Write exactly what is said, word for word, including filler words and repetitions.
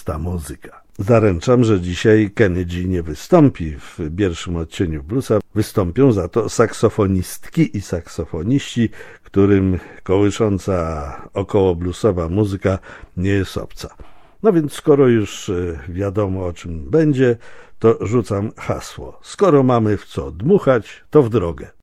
ta muzyka. Zaręczam, że dzisiaj Kenny G nie wystąpi w pierwszym odcieniu bluesa. Wystąpią za to saksofonistki i saksofoniści, którym kołysząca około bluesowa muzyka nie jest obca. No więc skoro już wiadomo, o czym będzie, to rzucam hasło. Skoro mamy w co dmuchać, to w drogę.